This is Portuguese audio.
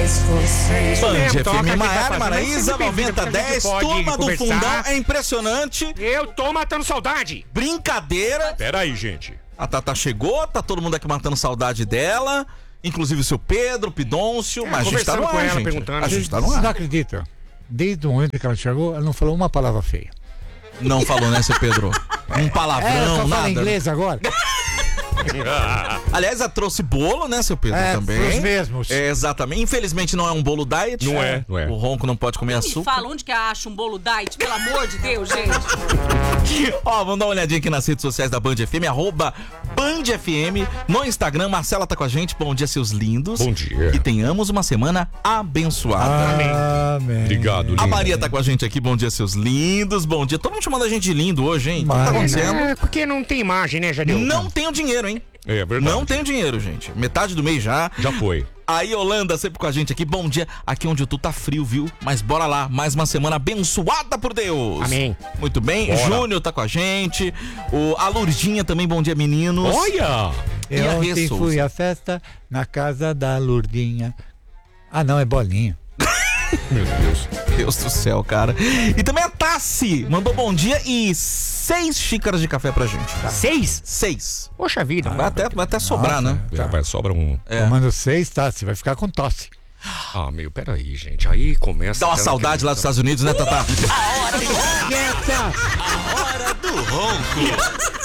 Band Toca FM, que tá Maiara fazendo, Maraíza, mas sempre bem-vindo, 9010, porque a gente pode turma do conversar. fundão, é impressionante. Eu tô matando saudade. Brincadeira. Pera aí, gente. A Tatá chegou, tá todo mundo aqui matando saudade dela, inclusive o seu Pedro, Pidôncio, mas a gente tá no conversando com ar, ela, gente. perguntando. A gente tá no Você não ar. acredita? Desde o momento que ela chegou, ela não falou uma palavra feia. Não falou, né, seu Pedro? Um Ela palavrão, só fala nada. inglês agora? Aliás, ela trouxe bolo, né, seu Pedro, também. Pros mesmos. É, exatamente. Infelizmente não é um bolo diet. Não é. O Ronco não pode comer Me açúcar. fala, onde que acha um bolo diet? Pelo amor de Deus, gente. Ó, vamos dar uma olhadinha aqui nas redes sociais da Band FM, @BandFM. No Instagram, Marcela tá com a gente. Bom dia, seus lindos. Bom dia. E tenhamos uma semana abençoada. Amém. Obrigado, A lindo. Maria tá com a gente aqui. Bom dia, seus lindos. Bom dia. Todo mundo chamando a gente de lindo hoje, hein? O que tá Maria. acontecendo? É, porque não tem imagem, né, Jadeu? Não tenho dinheiro, hein? É verdade. Não tenho dinheiro, gente. Metade do mês já. Já foi. A Yolanda sempre com a gente aqui. Bom dia. Aqui onde eu tô tá frio, viu? Mas bora lá. Mais uma semana abençoada por Deus. Amém. Muito bem. Bora. Júnior tá com a gente. A Lourdinha também. Bom dia, meninos. Olha! E a Eu Rê ontem Souza? fui à festa na casa da Lourdinha. Ah, não, é bolinha. Meu Deus. Deus do céu, cara. E também a Tassi mandou bom dia e 6 xícaras de café pra gente. Tá? 6? 6. Poxa vida. Vai até sobrar, Nossa. né? Já vai, sobra um. É. Tomando 6, tá? Você vai ficar com tosse. Ah, meu, peraí, gente. Aí começa. Dá uma aquela saudade lá dos Estados Unidos, né, Tatá? A hora do ronco.